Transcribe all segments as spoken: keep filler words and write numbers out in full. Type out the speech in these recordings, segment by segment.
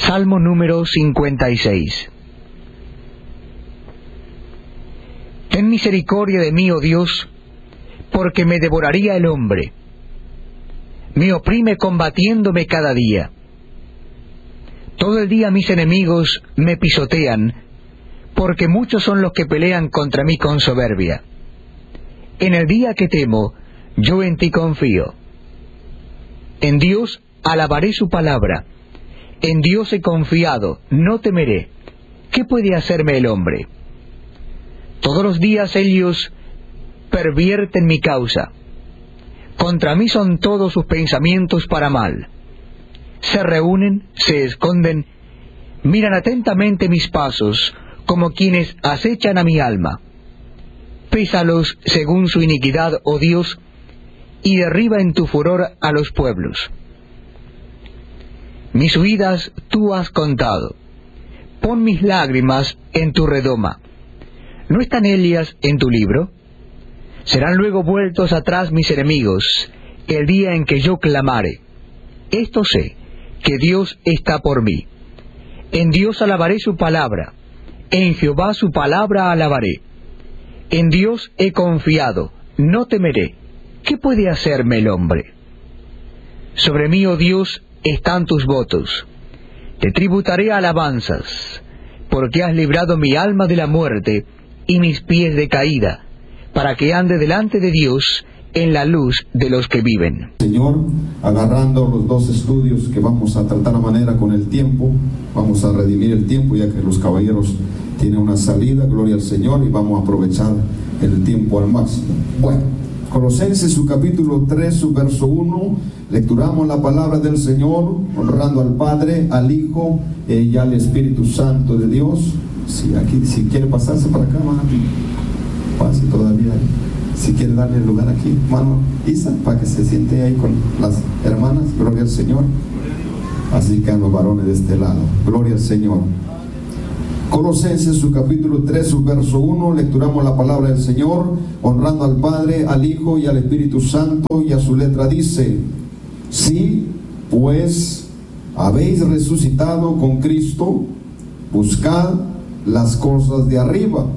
Salmo número cincuenta y seis. Ten misericordia de mí, oh Dios, porque me devoraría el hombre. Me oprime combatiéndome cada día. Todo el día mis enemigos me pisotean, porque muchos son los que pelean contra mí con soberbia. En el día que temo, yo en ti confío. En Dios alabaré su palabra. En Dios he confiado, no temeré. ¿Qué puede hacerme el hombre? Todos los días ellos pervierten mi causa. Contra mí son todos sus pensamientos para mal. Se reúnen, se esconden, miran atentamente mis pasos, como quienes acechan a mi alma. Pésalos según su iniquidad, oh Dios, y derriba en tu furor a los pueblos. Mis huidas tú has contado. Pon mis lágrimas en tu redoma. ¿No están ellas en tu libro? Serán luego vueltos atrás mis enemigos, el día en que yo clamare. Esto sé, que Dios está por mí. En Dios alabaré su palabra, en Jehová su palabra alabaré. En Dios he confiado, no temeré. ¿Qué puede hacerme el hombre? Sobre mí, oh Dios, están tus votos. Te tributaré alabanzas, porque has librado mi alma de la muerte y mis pies de caída, para que ande delante de Dios en la luz de los que viven. Señor, agarrando los dos estudios que vamos a tratar a manera con el tiempo, vamos a redimir el tiempo ya que los caballeros tienen una salida, gloria al Señor, y vamos a aprovechar el tiempo al máximo. Bueno, Colosenses su capítulo tres, su verso uno, lecturamos la palabra del Señor, honrando al Padre, al Hijo eh, y al Espíritu Santo de Dios. Si aquí, si quiere pasarse para acá, hermano, pase todavía. Si quiere darle el lugar aquí, hermano Isa, para que se siente ahí con las hermanas, gloria al Señor. Así que a los varones de este lado, gloria al Señor. Colosenses su capítulo tres, su verso uno, lecturamos la palabra del Señor, honrando al Padre, al Hijo y al Espíritu Santo, y a su letra dice: si pues habéis resucitado con Cristo, buscad las cosas de arriba,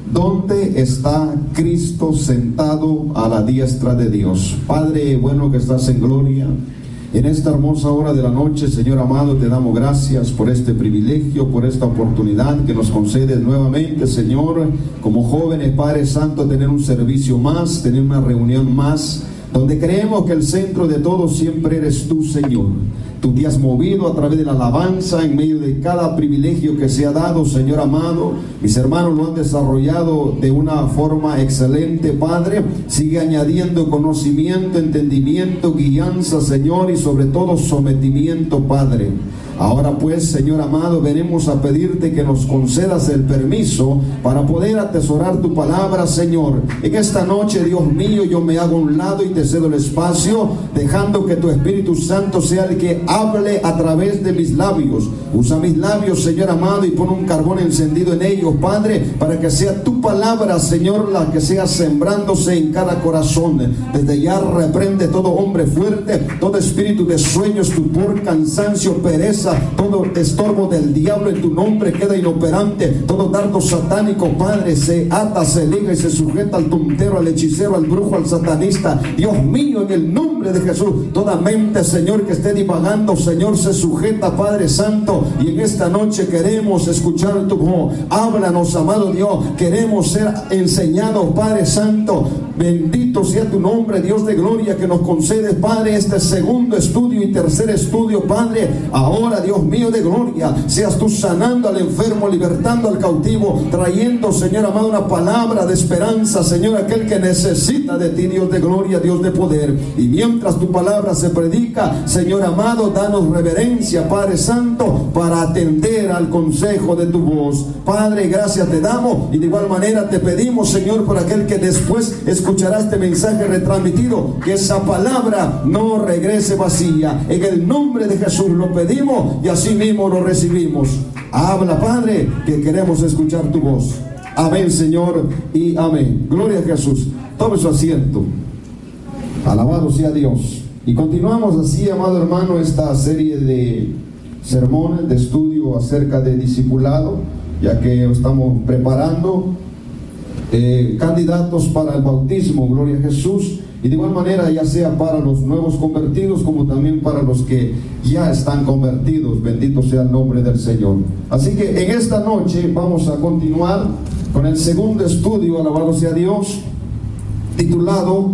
donde está Cristo sentado a la diestra de Dios. Padre bueno que estás en gloria, en esta hermosa hora de la noche, Señor amado, te damos gracias por este privilegio, por esta oportunidad que nos concedes nuevamente, Señor, como jóvenes, Padre Santo, tener un servicio más, tener una reunión más, donde creemos que el centro de todo siempre eres tú, Señor. Tú te has movido a través de la alabanza en medio de cada privilegio que se ha dado, Señor amado. Mis hermanos lo han desarrollado de una forma excelente, Padre. Sigue añadiendo conocimiento, entendimiento, guianza, Señor, y sobre todo sometimiento, Padre. Ahora pues, Señor amado, venimos a pedirte que nos concedas el permiso para poder atesorar tu palabra, Señor. En esta noche, Dios mío, yo me hago a un lado y te cedo el espacio, dejando que tu Espíritu Santo sea el que hable a través de mis labios. Usa mis labios, Señor amado, y pon un carbón encendido en ellos, Padre, para que sea tu palabra, Señor, la que sea sembrándose en cada corazón. Desde ya reprende todo hombre fuerte, todo espíritu de sueño, estupor, cansancio, pereza, todo estorbo del diablo en tu nombre queda inoperante. Todo dardo satánico, Padre, se ata, se liga y se sujeta al puntero, al hechicero, al brujo, al satanista. Dios mío, en el nombre de Jesús, toda mente, Señor, que esté divagando, Señor, se sujeta, Padre Santo. Y en esta noche queremos escuchar tu voz. Háblanos, amado Dios. Queremos ser enseñados, Padre Santo. Bendito sea tu nombre, Dios de gloria, que nos concedes, Padre, este segundo estudio y tercer estudio, Padre. Ahora, Dios mío de gloria, seas tú sanando al enfermo, libertando al cautivo, trayendo, Señor amado, una palabra de esperanza, Señor, aquel que necesita de ti, Dios de gloria, Dios de poder. Y mientras tu palabra se predica, Señor amado, danos reverencia, Padre Santo, para atender al consejo de tu voz. Padre, gracias te damos, y de igual manera te pedimos, Señor, por aquel que después escuchará este mensaje retransmitido, que esa palabra no regrese vacía. En el nombre de Jesús lo pedimos y así mismo lo recibimos. Habla, Padre, que queremos escuchar tu voz. Amén, Señor, y amén. Gloria a Jesús. Tome su asiento. Alabado sea Dios. Y continuamos así, amado hermano, esta serie de sermones de estudio acerca de discipulado, ya que estamos preparando eh, candidatos para el bautismo, gloria a Jesús, y de igual manera ya sea para los nuevos convertidos como también para los que ya están convertidos. Bendito sea el nombre del Señor. Así que en esta noche vamos a continuar con el segundo estudio, alabado sea Dios, titulado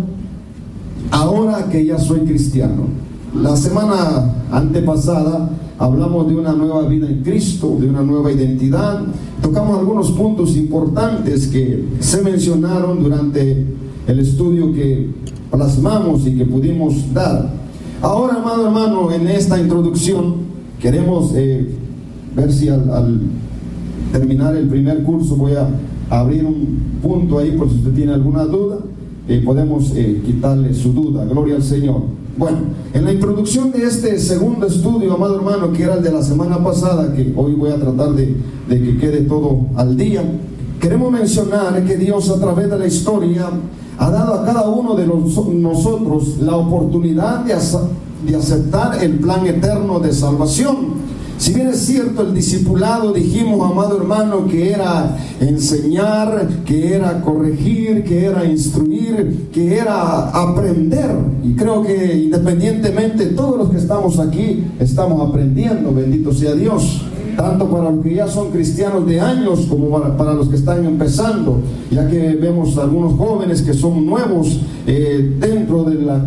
Ahora que ya soy cristiano. La semana antepasada hablamos de una nueva vida en Cristo, de una nueva identidad. Tocamos algunos puntos importantes que se mencionaron durante el estudio que plasmamos y que pudimos dar. Ahora, amado hermano, en esta introducción queremos eh, ver si al, al terminar el primer curso voy a abrir un punto ahí por si usted tiene alguna duda, eh, podemos eh, quitarle su duda. Gloria al Señor. Bueno, en la introducción de este segundo estudio, amado hermano, que era el de la semana pasada, que hoy voy a tratar de, de que quede todo al día, queremos mencionar que Dios a través de la historia ha dado a cada uno de los, nosotros la oportunidad de, de aceptar el plan eterno de salvación. Si bien es cierto, el discipulado, dijimos, amado hermano, que era enseñar, que era corregir, que era instruir, que era aprender. Y creo que independientemente, todos los que estamos aquí estamos aprendiendo, bendito sea Dios. Tanto para los que ya son cristianos de años como para, para los que están empezando, ya que vemos algunos jóvenes que son nuevos eh, dentro de la,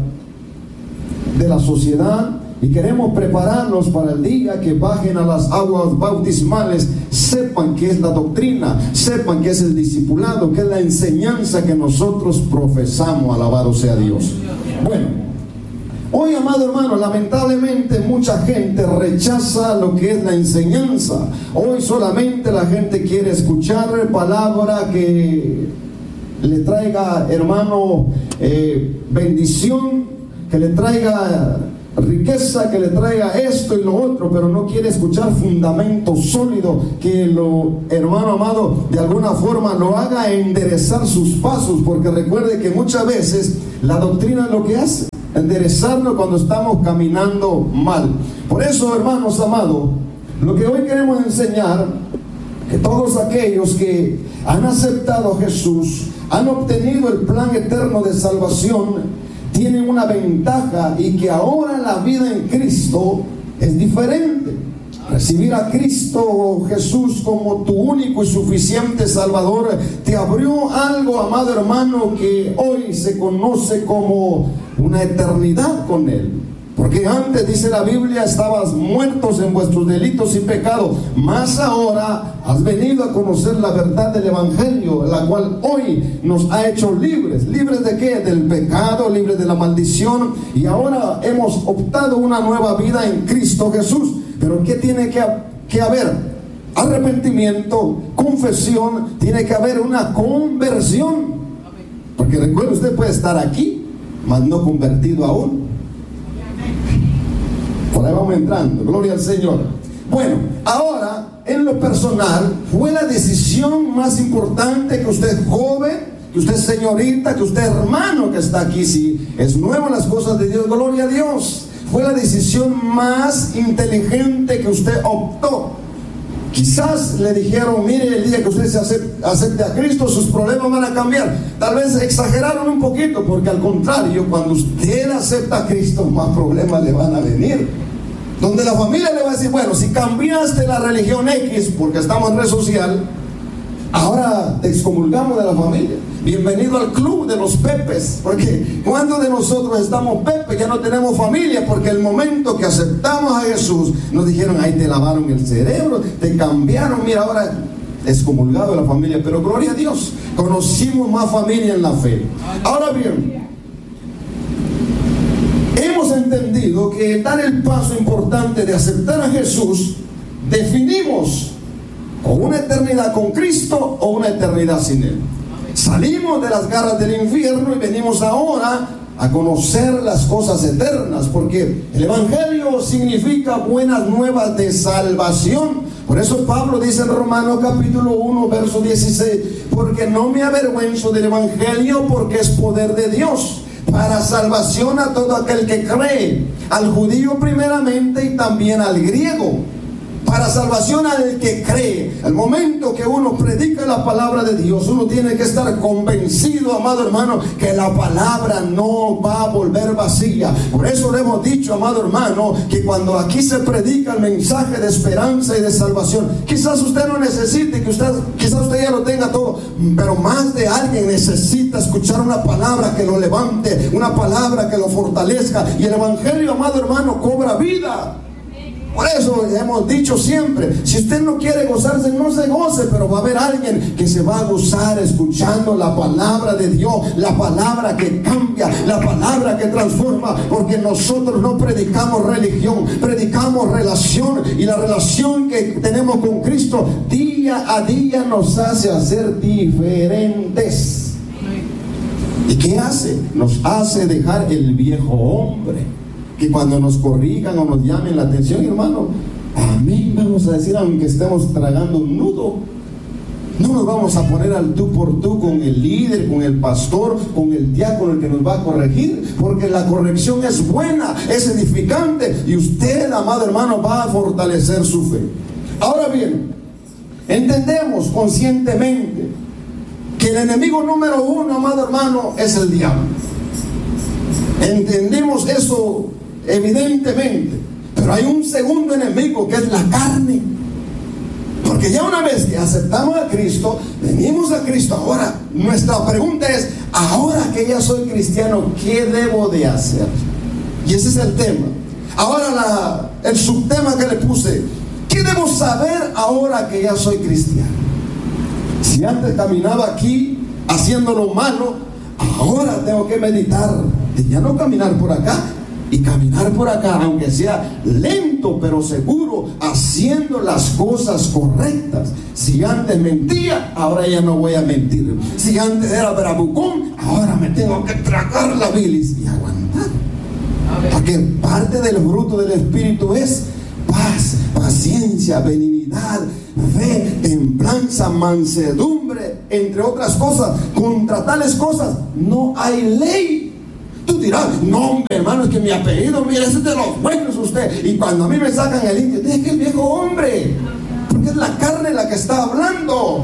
de la sociedad, y queremos prepararlos para el día que bajen a las aguas bautismales, sepan qué es la doctrina, sepan qué es el discipulado, qué es la enseñanza que nosotros profesamos, alabado sea Dios. Bueno, hoy, amado hermano, lamentablemente mucha gente rechaza lo que es la enseñanza. Hoy solamente la gente quiere escuchar palabra que le traiga, hermano, eh, bendición, que le traiga riqueza, que le traiga esto y lo otro, pero no quiere escuchar fundamento sólido que lo, hermano amado, de alguna forma lo haga enderezar sus pasos, porque recuerde que muchas veces la doctrina es lo que hace, enderezarnos cuando estamos caminando mal. Por eso, hermanos amados, lo que hoy queremos enseñar, que todos aquellos que han aceptado a Jesús, han obtenido el plan eterno de salvación, tienen una ventaja, y que ahora la vida en Cristo es diferente. Recibir a Cristo Jesús como tu único y suficiente Salvador te abrió algo, amado hermano, que hoy se conoce como una eternidad con Él. Porque antes, dice la Biblia, estabas muertos en vuestros delitos y pecados, mas ahora has venido a conocer la verdad del Evangelio, la cual hoy nos ha hecho libres. ¿Libres de qué? Del pecado, libres de la maldición, y ahora hemos optado una nueva vida en Cristo Jesús. Pero ¿qué tiene que, que haber? Arrepentimiento, confesión, tiene que haber una conversión. Porque recuerde, usted puede estar aquí, mas no convertido aún. Por ahí vamos entrando, gloria al Señor. Bueno, ahora, en lo personal, fue la decisión más importante que usted es joven, que usted es señorita, que usted es hermano que está aquí, si es nuevo en las cosas de Dios, gloria a Dios. Fue la decisión más inteligente que usted optó. Quizás le dijeron, mire, el día que usted se acepte, acepte a Cristo, sus problemas van a cambiar. Tal vez exageraron un poquito, porque al contrario, cuando usted acepta a Cristo, más problemas le van a venir. Donde la familia le va a decir, bueno, si cambiaste la religión X, porque estamos en red social, ahora te excomulgamos de la familia. Bienvenido al club de los Pepes, porque ¿cuántos de nosotros estamos Pepe? Ya no tenemos familia, porque el momento que aceptamos a Jesús, nos dijeron, ahí te lavaron el cerebro, te cambiaron, mira, ahora excomulgado de la familia. Pero gloria a Dios, conocimos más familia en la fe. Ahora bien, hemos entendido que dar el paso importante de aceptar a Jesús, definimos o una eternidad con Cristo o una eternidad sin Él. Salimos de las garras del infierno y venimos ahora a conocer las cosas eternas, porque el Evangelio significa buenas nuevas de salvación. Por eso Pablo dice en Romanos capítulo uno, verso dieciséis, porque no me avergüenzo del Evangelio, porque es poder de Dios para salvación a todo aquel que cree, al judío primeramente y también al griego. para salvación al que cree. El momento que uno predica la palabra de Dios, uno tiene que estar convencido, amado hermano, que la palabra no va a volver vacía. Por eso le hemos dicho, amado hermano, que cuando aquí se predica el mensaje de esperanza y de salvación, quizás usted no necesite, que usted, quizás usted ya lo tenga todo, pero más de alguien necesita escuchar una palabra que lo levante, una palabra que lo fortalezca, y el evangelio, amado hermano, cobra vida. Por eso hemos dicho siempre, si usted no quiere gozarse, no se goce, pero va a haber alguien que se va a gozar escuchando la palabra de Dios, la palabra que cambia, la palabra que transforma, porque nosotros no predicamos religión, predicamos relación, y la relación que tenemos con Cristo día a día nos hace ser diferentes. ¿Y qué hace? Nos hace dejar el viejo hombre, que cuando nos corrijan o nos llamen la atención, hermano, amén, vamos a decir, aunque estemos tragando un nudo, no nos vamos a poner al tú por tú con el líder, con el pastor, con el diácono, el que nos va a corregir, porque la corrección es buena, es edificante, y usted, amado hermano, va a fortalecer su fe. Ahora bien, entendemos conscientemente que el enemigo número uno, amado hermano, es el diablo. Entendemos eso evidentemente, pero hay un segundo enemigo, que es la carne. Porque ya una vez que aceptamos a Cristo, venimos a Cristo, ahora nuestra pregunta es, ahora que ya soy cristiano, ¿qué debo de hacer? Y ese es el tema. Ahora la, el subtema que le puse, ¿qué debo saber ahora que ya soy cristiano? Si antes caminaba aquí haciendo lo malo, ahora tengo que meditar y ya no caminar por acá, y caminar por acá, aunque sea lento pero seguro, haciendo las cosas correctas. Si antes mentía, ahora ya no voy a mentir. Si antes era bravucón, ahora me tengo que tragar la bilis y aguantar. Porque parte del fruto del Espíritu es paz, paciencia, benignidad, fe, templanza, mansedumbre, entre otras cosas. Contra tales cosas no hay ley. Tú dirás, no hombre hermano, es que mi apellido, mira, ese es de los buenos usted. Y cuando a mí me sacan el indio, es que el viejo hombre, porque es la carne la que está hablando.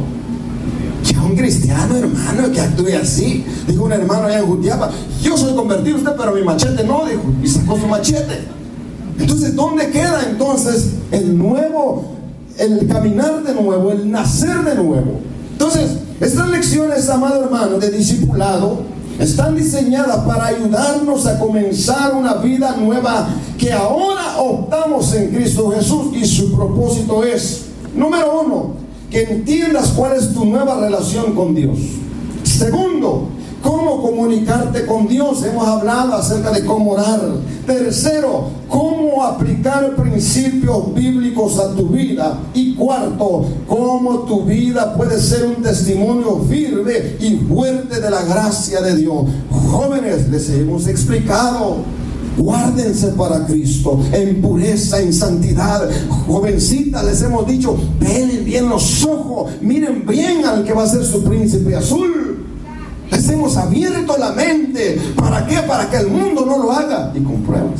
Ya un cristiano, hermano, que actúe así. Dijo un hermano allá en Jutiapa, yo soy convertido usted, pero mi machete no, dijo, y sacó su machete. Entonces, ¿dónde queda entonces el nuevo, el caminar de nuevo, el nacer de nuevo? Entonces, estas lecciones, amado hermano, de discipulado, están diseñadas para ayudarnos a comenzar una vida nueva que ahora optamos en Cristo Jesús, y su propósito es, número uno, que entiendas cuál es tu nueva relación con Dios. Segundo, cómo comunicarte con Dios. Hemos hablado acerca de cómo orar. Tercero, cómo aplicar principios bíblicos a tu vida. Y cuarto, cómo tu vida puede ser un testimonio firme y fuerte de la gracia de Dios. Jóvenes, les hemos explicado, guárdense para Cristo en pureza, en santidad. Jovencitas, les hemos dicho, velen bien los ojos, miren bien al que va a ser su príncipe azul. Les hemos abierto la mente. ¿Para qué? Para que el mundo no lo haga, y con pruebas.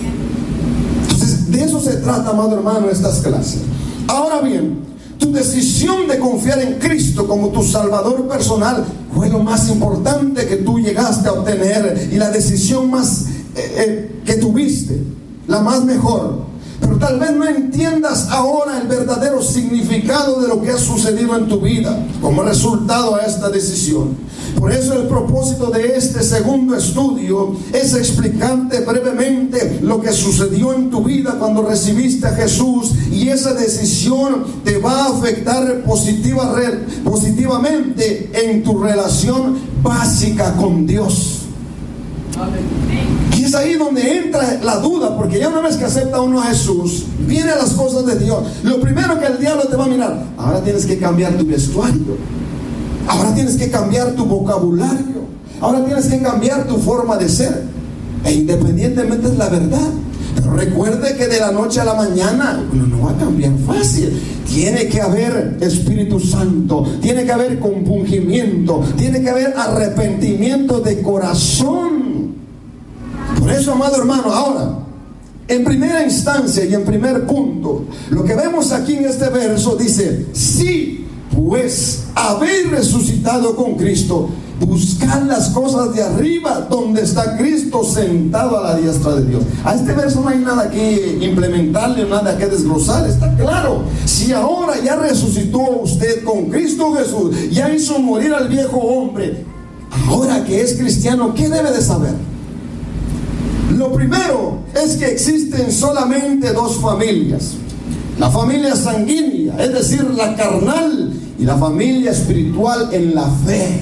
Entonces, de eso se trata, amado hermano, estas clases. Ahora bien, tu decisión de confiar en Cristo como tu Salvador personal fue lo más importante que tú llegaste a obtener, y la decisión más eh, eh, que tuviste, la más mejor. Pero tal vez no entiendas ahora el verdadero significado de lo que ha sucedido en tu vida como resultado a esta decisión. Por eso el propósito de este segundo estudio es explicarte brevemente lo que sucedió en tu vida cuando recibiste a Jesús, y esa decisión te va a afectar positiva, positivamente en tu relación básica con Dios. Y es ahí donde entra la duda, porque ya una vez que acepta uno a Jesús, vienen las cosas de Dios. Lo primero que el diablo te va a mirar, ahora tienes que cambiar tu vestuario, ahora tienes que cambiar tu vocabulario, ahora tienes que cambiar tu forma de ser. E independientemente es la verdad, pero recuerde que de la noche a la mañana uno no va a cambiar fácil. Tiene que haber Espíritu Santo, tiene que haber compungimiento, tiene que haber arrepentimiento de corazón. Por eso, amado hermano, ahora en primera instancia y en primer punto, lo que vemos aquí en este verso dice: si pues habéis resucitado con Cristo, buscad las cosas de arriba, donde está Cristo sentado a la diestra de Dios. A este verso no hay nada que implementarle, nada que desglosar, está claro. Si ahora ya resucitó usted con Cristo Jesús, ya hizo morir al viejo hombre, ahora que es cristiano, ¿qué debe de saber? Lo primero es que existen solamente dos familias: la familia sanguínea, es decir, la carnal, y la familia espiritual en la fe.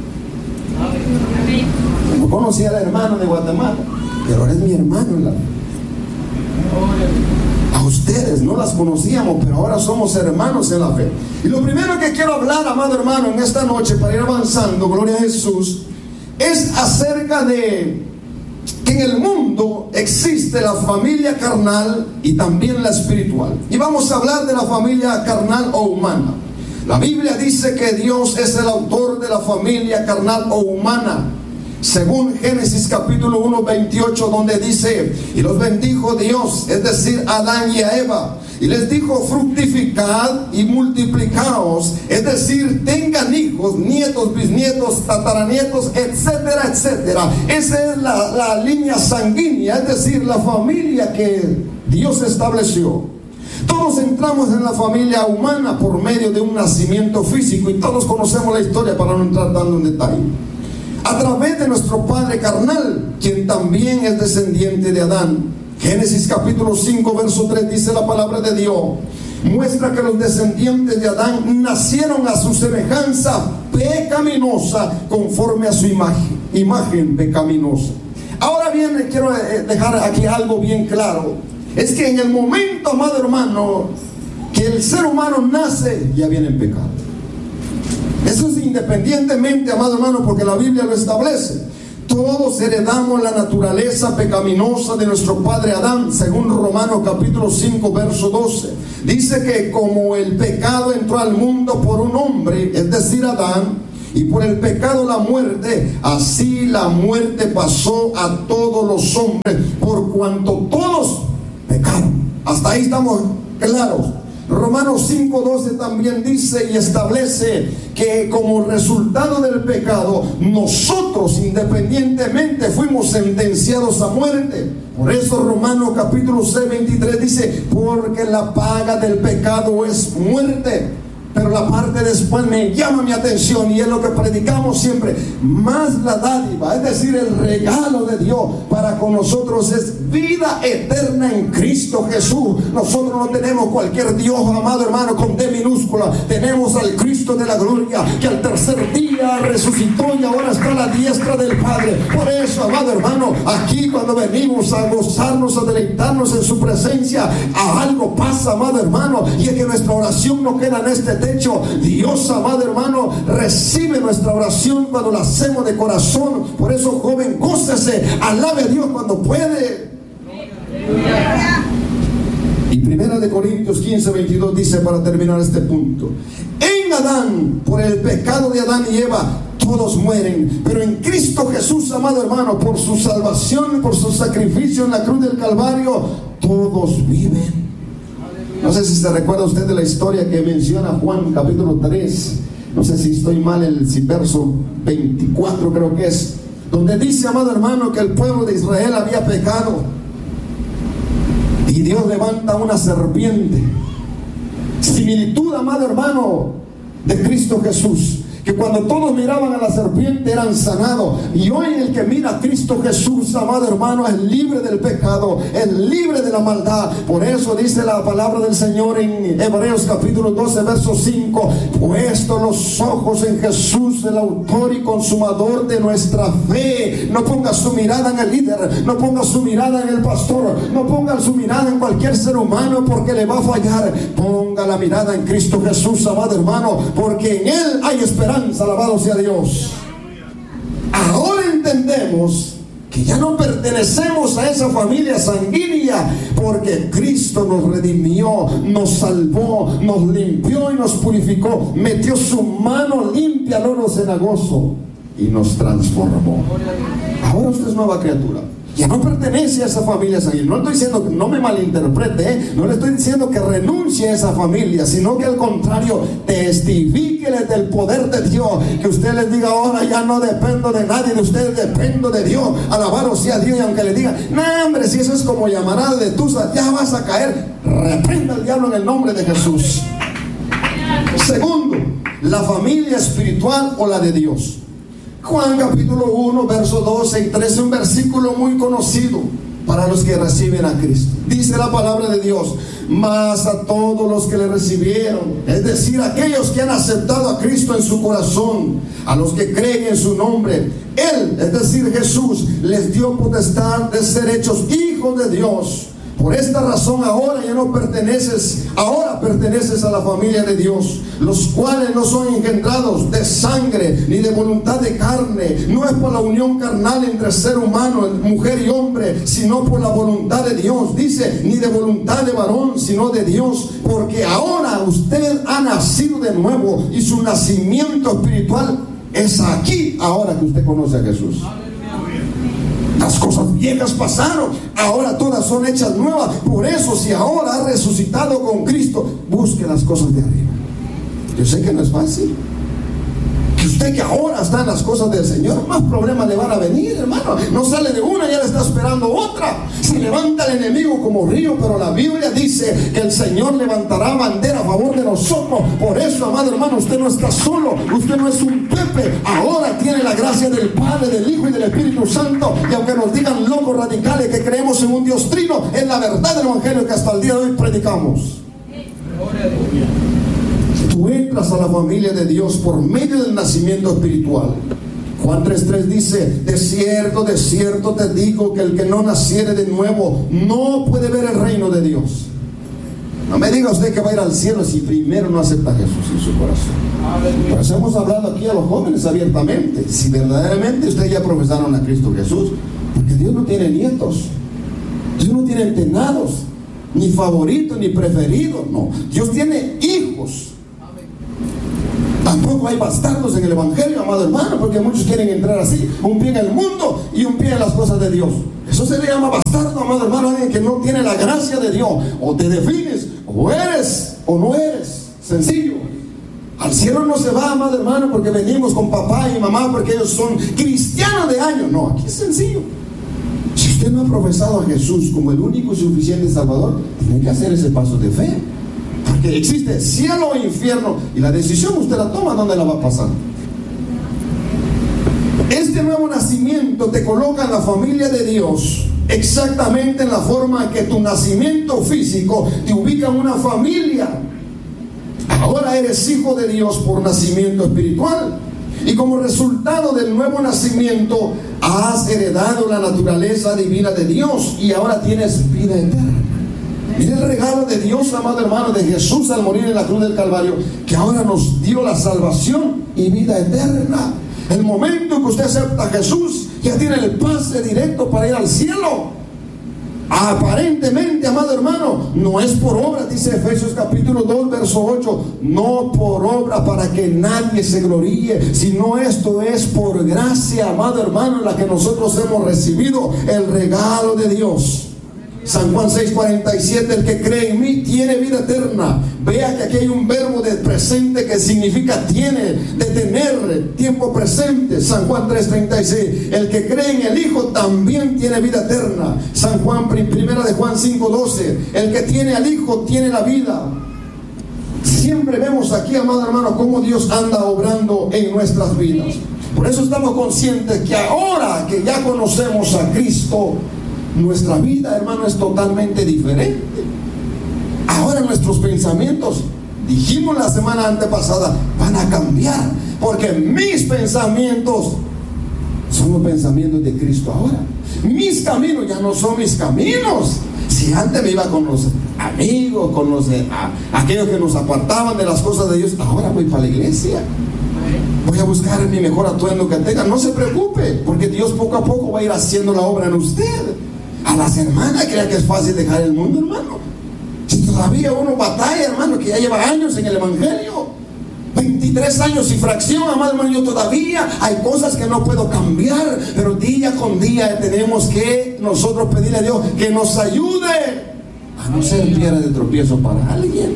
No conocía al hermano de Guatemala, pero ahora es mi hermano en la fe. A ustedes no las conocíamos, pero ahora somos hermanos en la fe. Y lo primero que quiero hablar, amado hermano, en esta noche, para ir avanzando, gloria a Jesús, es acerca de que en el mundo existe la familia carnal y también la espiritual. Y vamos a hablar de la familia carnal o humana. La Biblia dice que Dios es el autor de la familia carnal o humana, según Génesis capítulo uno, veintiocho, donde dice: y los bendijo Dios, es decir, a Adán y a Eva, y les dijo: fructificad y multiplicaos, es decir, tengan hijos, nietos, bisnietos, tataranietos, etcétera, etcétera. Esa es la, la línea sanguínea, es decir, la familia que Dios estableció. Todos entramos en la familia humana por medio de un nacimiento físico, y todos conocemos la historia para no entrar tanto en detalle. A través de nuestro padre carnal, quien también es descendiente de Adán. Génesis capítulo cinco, verso tres, dice la palabra de Dios: muestra que los descendientes de Adán nacieron a su semejanza pecaminosa, conforme a su imagen, imagen pecaminosa. Ahora bien, quiero dejar aquí algo bien claro. Es que en el momento, amado hermano, que el ser humano nace, ya viene en pecado. Eso es independientemente, amado hermano, porque la Biblia lo establece. Todos heredamos la naturaleza pecaminosa de nuestro padre Adán, según Romanos capítulo cinco, verso doce. Dice que como el pecado entró al mundo por un hombre, es decir, Adán, y por el pecado la muerte, así la muerte pasó a todos los hombres, por cuanto todos pecaron. Hasta ahí estamos claros. Romanos cinco, doce también dice y establece que como resultado del pecado, nosotros independientemente fuimos sentenciados a muerte. Por eso Romanos capítulo seis, veintitrés dice: porque la paga del pecado es muerte. Pero la parte después me llama mi atención, y es lo que predicamos siempre: más la dádiva, es decir, el regalo de Dios para con nosotros es vida eterna en Cristo Jesús. Nosotros no tenemos cualquier Dios, amado hermano, con D minúscula. Tenemos al Cristo de la gloria, que al tercer día resucitó y ahora está a la diestra del Padre. Por eso, amado hermano, aquí cuando venimos a gozarnos, a deleitarnos en su presencia, a algo pasa, amado hermano, y es que nuestra oración no queda en este techo. Dios, amado hermano, recibe nuestra oración cuando la hacemos de corazón. Por eso, joven, gócese, alabe a Dios cuando puede. Y primera de Corintios quince, veintidós dice, para terminar este punto: en Adán, por el pecado de Adán y Eva, todos mueren, pero en Cristo Jesús, amado hermano, por su salvación, por su sacrificio en la cruz del Calvario, todos viven. No sé si se recuerda usted de la historia que menciona Juan capítulo tres, no sé si estoy mal, el verso veinticuatro creo que es, donde dice, amado hermano, que el pueblo de Israel había pecado y Dios levanta una serpiente, similitud, amado hermano, de Cristo Jesús, que cuando todos miraban a la serpiente eran sanados. Y hoy el que mira a Cristo Jesús, amado hermano, es libre del pecado, es libre de la maldad. Por eso dice la palabra del Señor en Hebreos capítulo doce, verso cinco: puesto los ojos en Jesús, el autor y consumador de nuestra fe. No ponga su mirada en el líder, no ponga su mirada en el pastor, no ponga su mirada en cualquier ser humano, porque le va a fallar. Ponga la mirada en Cristo Jesús, amado hermano, porque en Él hay esperanza. Alabado sea Dios. Ahora entendemos que ya no pertenecemos a esa familia sanguínea, porque Cristo nos redimió, nos salvó, nos limpió y nos purificó, metió su mano limpia al oro cenagoso y nos transformó. Ahora usted es nueva criatura. ya no pertenece a esa familia sanguínea. No estoy diciendo, no me malinterprete, ¿eh? No le estoy diciendo que renuncie a esa familia, sino que al contrario, testifíquele del poder de Dios. Que usted les diga, ahora ya no dependo de nadie, de ustedes dependo de Dios. Alabado sea Dios. Y aunque le digan, no hombre, si eso es como llamarada de Tusa, ya vas a caer. Reprenda al diablo en el nombre de Jesús. Segundo, la familia espiritual o la de Dios. Juan capítulo uno, versos doce y trece, un versículo muy conocido para los que reciben a Cristo. Dice la palabra de Dios: mas a todos los que le recibieron, es decir, aquellos que han aceptado a Cristo en su corazón, a los que creen en su nombre, Él, es decir, Jesús, les dio potestad de ser hechos hijos de Dios. Por esta razón ahora ya no perteneces, ahora perteneces a la familia de Dios, los cuales no son engendrados de sangre ni de voluntad de carne, no es por la unión carnal entre ser humano, mujer y hombre, sino por la voluntad de Dios. Dice, ni de voluntad de varón, sino de Dios, porque ahora usted ha nacido de nuevo y su nacimiento espiritual es aquí, ahora que usted conoce a Jesús. Las cosas viejas pasaron, ahora todas son hechas nuevas. Por eso, si ahora ha resucitado con Cristo, busque las cosas de arriba. Yo sé que no es fácil. Que usted que ahora está en las cosas del Señor, más problemas le van a venir, hermano. No sale de una, ya le está esperando otra. Se levanta el enemigo como río, pero la Biblia dice que el Señor levantará bandera a favor de nosotros. Por eso, amado hermano, usted no está solo, usted no es un Pepe. Ahora tiene la gracia del Padre, del Hijo y del Espíritu Santo. Y aunque nos digan locos radicales que creemos en un Dios trino, es la verdad del Evangelio que hasta el día de hoy predicamos. Tú entras a la familia de Dios por medio del nacimiento espiritual. Juan tres tres dice: de cierto, de cierto te digo que el que no naciere de nuevo no puede ver el reino de Dios. No me diga usted que va a ir al cielo si primero no acepta a Jesús en su corazón. Por eso hemos hablado aquí a los jóvenes abiertamente. Si verdaderamente ustedes ya profesaron a Cristo Jesús, porque Dios no tiene nietos, Dios no tiene entenados, ni favoritos, ni preferidos. No, Dios tiene hijos. Tampoco hay bastardos en el Evangelio, amado hermano, porque muchos quieren entrar así, un pie en el mundo y un pie en las cosas de Dios. Eso se le llama bastardo, amado hermano, alguien que no tiene la gracia de Dios. O te defines, o eres, o no eres. Sencillo. Al cielo no se va, amado hermano, porque venimos con papá y mamá, porque ellos son cristianos de años. No, aquí es sencillo. Si usted no ha profesado a Jesús como el único y suficiente Salvador, tiene que hacer ese paso de fe. Porque existe cielo o infierno, y la decisión usted la toma, ¿dónde la va a pasar? Este nuevo nacimiento te coloca en la familia de Dios, exactamente en la forma que tu nacimiento físico te ubica en una familia. Ahora eres hijo de Dios por nacimiento espiritual, y como resultado del nuevo nacimiento has heredado la naturaleza divina de Dios, y ahora tienes vida eterna. Mire el regalo de Dios, amado hermano, de Jesús al morir en la cruz del Calvario, que ahora nos dio la salvación y vida eterna. El momento que usted acepta a Jesús, ya tiene el pase directo para ir al cielo. Aparentemente, amado hermano, no es por obra, dice Efesios capítulo dos, verso ocho, no por obra para que nadie se gloríe, sino esto es por gracia, amado hermano, en la que nosotros hemos recibido el regalo de Dios. San Juan seis cuarenta y siete, el que cree en mí tiene vida eterna. Vea que aquí hay un verbo de presente que significa tiene, de tener, tiempo presente. San Juan tres treinta y seis, el que cree en el Hijo también tiene vida eterna. San Juan, primera de Juan cinco doce, el que tiene al Hijo tiene la vida. Siempre vemos aquí, amado hermano, cómo Dios anda obrando en nuestras vidas. Por eso estamos conscientes que ahora que ya conocemos a Cristo, nuestra vida, hermano, es totalmente diferente. Ahora nuestros pensamientos, dijimos la semana antepasada, van a cambiar, porque mis pensamientos son los pensamientos de Cristo ahora. Mis caminos ya no son mis caminos. Si antes me iba con los amigos, con los a, aquellos que nos apartaban de las cosas de Dios, ahora voy para la iglesia. Voy a buscar mi mejor atuendo que tenga. No se preocupe, porque Dios poco a poco va a ir haciendo la obra en usted. A las hermanas crean que es fácil dejar el mundo, hermano. Si todavía uno batalla, hermano, que ya lleva años en el Evangelio, veintitantos veintitrés años y fracción, amado hermano, yo todavía hay cosas que no puedo cambiar, pero día con día tenemos que nosotros pedirle a Dios que nos ayude a no ser piedra de tropiezo para alguien.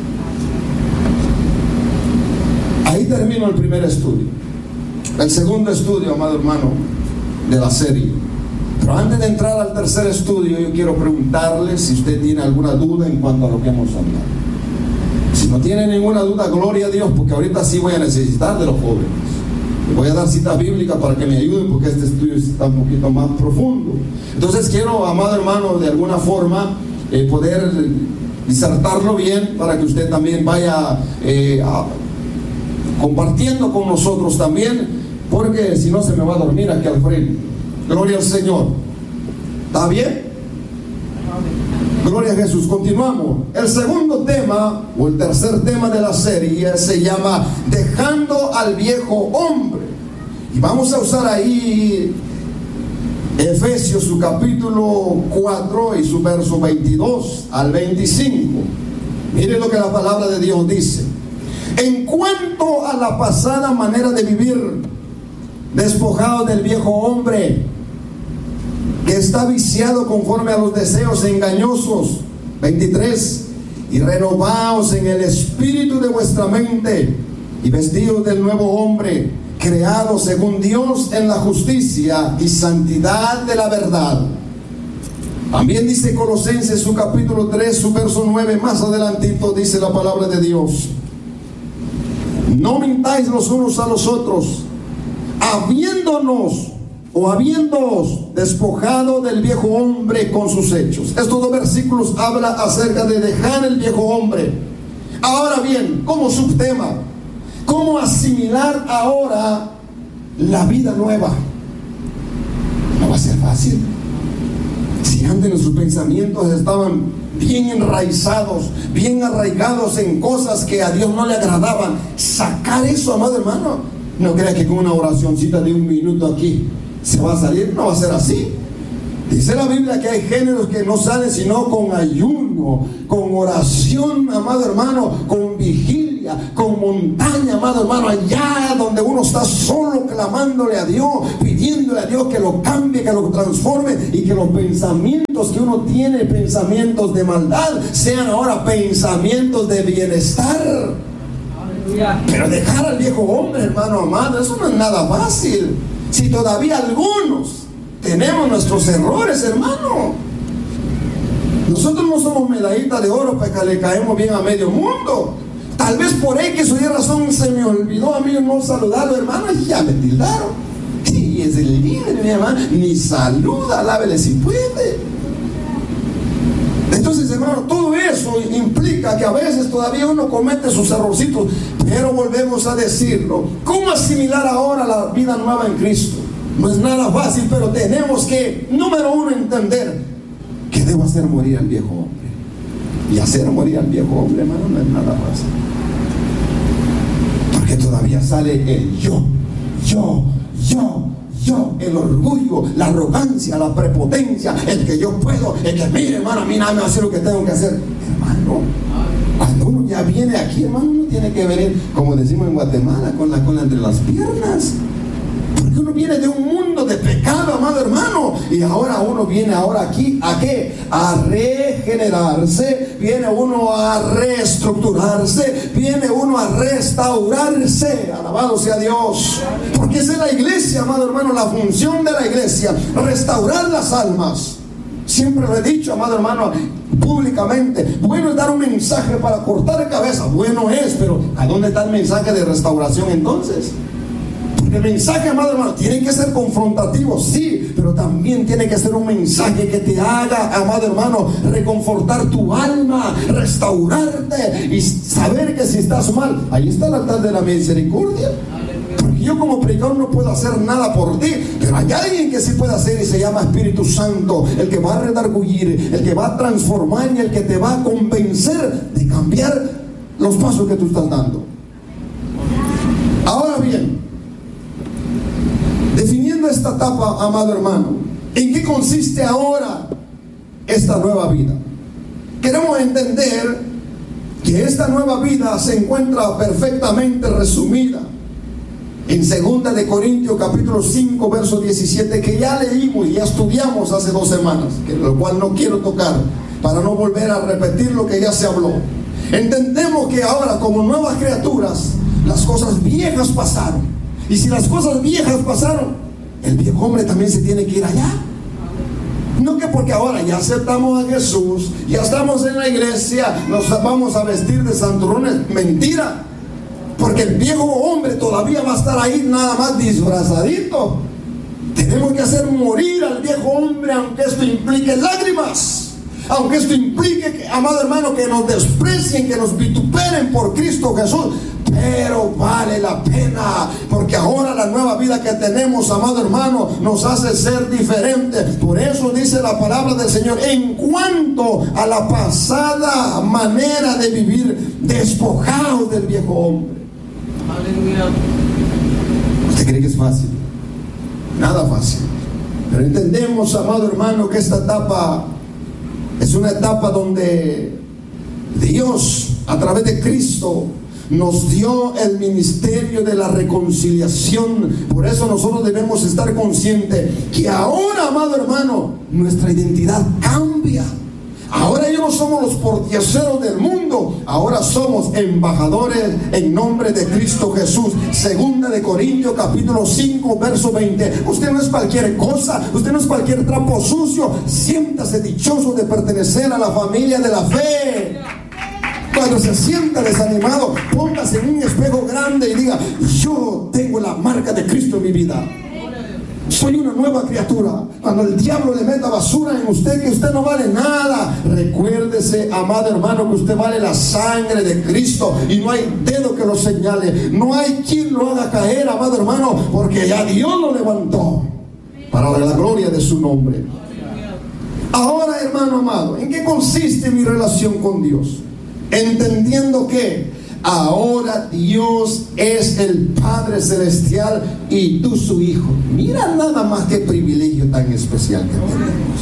Ahí termino el primer estudio. El segundo estudio, amado hermano, de la serie. Pero antes de entrar al tercer estudio, yo quiero preguntarle si usted tiene alguna duda en cuanto a lo que hemos hablado. Si no tiene ninguna duda, gloria a Dios, porque ahorita sí voy a necesitar de los jóvenes. Les voy a dar citas bíblicas para que me ayuden, porque este estudio está un poquito más profundo. Entonces quiero, amado hermano, de alguna forma eh, poder disertarlo bien, para que usted también vaya eh, a, compartiendo con nosotros también, porque si no se me va a dormir aquí al frente. Gloria al Señor. ¿Está bien? Gloria a Jesús. Continuamos. El segundo tema, o el tercer tema de la serie, se llama Dejando al viejo hombre. Y vamos a usar ahí Efesios, su capítulo cuatro y su verso veintidós al veinticinco. Mire lo que la palabra de Dios dice. En cuanto a la pasada manera de vivir, despojado del viejo hombre que está viciado conforme a los deseos engañosos. veintitrés. Y renovaos en el espíritu de vuestra mente, y vestidos del nuevo hombre, creado según Dios en la justicia y santidad de la verdad. También dice Colosenses, su capítulo tres, su verso nueve, más adelantito dice la palabra de Dios: no mintáis los unos a los otros, habiéndonos o habiéndoos despojado del viejo hombre con sus hechos. Estos dos versículos hablan acerca de dejar el viejo hombre. Ahora bien, como subtema, ¿cómo asimilar ahora la vida nueva? No va a ser fácil. Si antes nuestros pensamientos estaban bien enraizados, bien arraigados en cosas que a Dios no le agradaban, sacar eso, amado hermano, no crea que con una oracioncita de un minuto aquí se va a salir. No va a ser así. Dice la Biblia que hay géneros que no salen sino con ayuno, con oración, amado hermano, con vigilia, con montaña, amado hermano, allá donde uno está solo clamándole a Dios, pidiéndole a Dios que lo cambie, que lo transforme, y que los pensamientos que uno tiene, pensamientos de maldad, sean ahora pensamientos de bienestar. Pero dejar al viejo hombre, hermano amado, eso no es nada fácil. Si todavía algunos tenemos nuestros errores, hermano. Nosotros no somos medallitas de oro para que le caemos bien a medio mundo. Tal vez por X o Y razón se me olvidó a mí no saludarlo, hermano, y ya me tildaron. Sí, es el líder, mi hermano. Ni saluda, lávele si puede. Entonces, hermano, todo eso implica que a veces todavía uno comete sus errorcitos, pero volvemos a decirlo. ¿Cómo asimilar ahora la vida nueva en Cristo? No es nada fácil, pero tenemos que, número uno, entender que debo hacer morir al viejo hombre. Y hacer morir al viejo hombre, hermano, no es nada fácil. Porque todavía sale el yo, yo, yo. Yo, el orgullo, la arrogancia, la prepotencia, el que yo puedo, el que mire, hermano, a mí nada me hace lo que tengo que hacer. Hermano, cuando uno ya viene aquí, hermano, uno tiene que venir, como decimos en Guatemala, con la cola entre las piernas. Porque uno viene de un mundo de pecado, amado hermano, y ahora uno viene ahora aquí, ¿a qué? A regenerarse, viene uno a reestructurarse, viene uno a restaurarse. Alabado sea Dios. Porque esa es la iglesia, amado hermano, la función de la iglesia, restaurar las almas. Siempre lo he dicho, amado hermano, públicamente. Bueno es dar un mensaje para cortar cabeza, bueno es, pero ¿a dónde está el mensaje de restauración entonces? El mensaje, amado hermano, tiene que ser confrontativo, sí, pero también tiene que ser un mensaje que te haga, amado hermano, reconfortar tu alma, restaurarte y saber que si estás mal, ahí está el altar de la misericordia. Porque yo como predicador no puedo hacer nada por ti, pero hay alguien que sí puede hacer, y se llama Espíritu Santo, el que va a redarguir, el que va a transformar y el que te va a convencer de cambiar los pasos que tú estás dando. Ahora bien, definiendo esta etapa, amado hermano, ¿en qué consiste ahora esta nueva vida? Queremos entender que esta nueva vida se encuentra perfectamente resumida en segunda de Corintios capítulo cinco verso diecisiete, que ya leímos y ya estudiamos hace dos semanas, que lo cual no quiero tocar para no volver a repetir lo que ya se habló. Entendemos que ahora, como nuevas criaturas, las cosas viejas pasaron, y si las cosas viejas pasaron, el viejo hombre también se tiene que ir allá. No que porque ahora ya aceptamos a Jesús, ya estamos en la iglesia, nos vamos a vestir de santurrones. Mentira, porque el viejo hombre todavía va a estar ahí nada más disfrazadito. Tenemos que hacer morir al viejo hombre, aunque esto implique lágrimas, aunque esto implique, amado hermano, que nos desprecien, que nos vituperen por Cristo Jesús. Pero vale la pena, porque ahora la nueva vida que tenemos, amado hermano, nos hace ser diferentes. Por eso dice la palabra del Señor: en cuanto a la pasada manera de vivir, despojados del viejo hombre. Aleluya. ¿Usted cree que es fácil? Nada fácil. Pero entendemos, amado hermano, que esta etapa es una etapa donde Dios, a través de Cristo, nos dio el ministerio de la reconciliación. Por eso nosotros debemos estar conscientes que ahora, amado hermano, nuestra identidad cambia. Ahora ya no somos los portieseros del mundo, ahora somos embajadores en nombre de Cristo Jesús. Segunda de Corintios capítulo cinco verso veinte. Usted no es cualquier cosa, usted no es cualquier trapo sucio. Siéntase dichoso de pertenecer a la familia de la fe. Cuando se sienta desanimado, póngase en un espejo grande y diga: yo tengo la marca de Cristo en mi vida. Soy una nueva criatura. Cuando el diablo le meta basura en usted, que usted no vale nada, recuérdese, amado hermano, que usted vale la sangre de Cristo, y no hay dedo que lo señale, no hay quien lo haga caer, amado hermano, porque ya Dios lo levantó para la gloria de su nombre. Ahora, hermano amado, ¿en qué consiste mi relación con Dios? Entendiendo que ahora Dios es el Padre Celestial y tú su Hijo. Mira nada más qué privilegio tan especial que tenemos.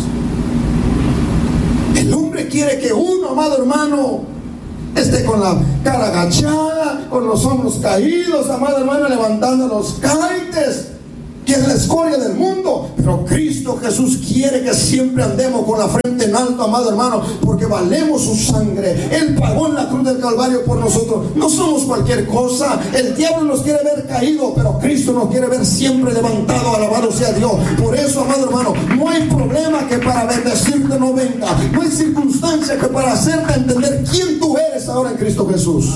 El hombre quiere que uno, amado hermano, esté con la cara agachada, con los hombros caídos, amado hermano, levantando los caites, que es la escoria del mundo. Pero Cristo Jesús quiere que siempre andemos con la frente en alto, amado hermano, porque valemos su sangre. Él pagó en la cruz del Calvario por nosotros. No somos cualquier cosa. El diablo nos quiere ver caído, pero Cristo nos quiere ver siempre levantado. Alabado sea Dios. Por eso, amado hermano, no hay problema que para bendecirte no venga. No hay circunstancia que para hacerte entender quién tú eres ahora en Cristo Jesús.